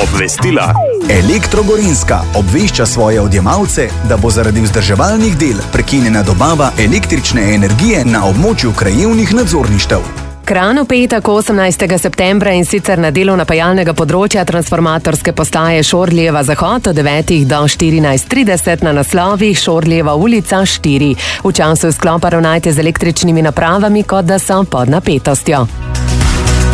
Obvestila. Elektro Gorenjska obvešča svoje odjemalce, da bo zaradi vzdrževalnih del prekinjena dobava električne energije na območju krajevnih nadzorništev. Kranj v petek 18. septembra in sicer na delu napajalnega področja transformatorske postaje Šorlijeva Zahod od 9 do 14:30 na naslovih Šorlijeva ulica 4. V času izklopa ravnajte z električnimi napravami, kot da so pod napetostjo.